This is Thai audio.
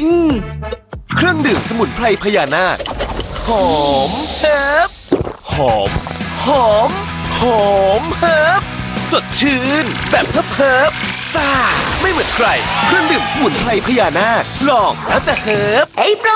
ริงๆเครื่องดื่มสมุนไพรพญานาคหอมเฮิบหอมหอมหอมเฮิบสดชื่นแบบเฮิบซ่าไม่เหมือนใครเครื่องดื่มสมุนไพรพญานาคลองแล้วจะเฮิบ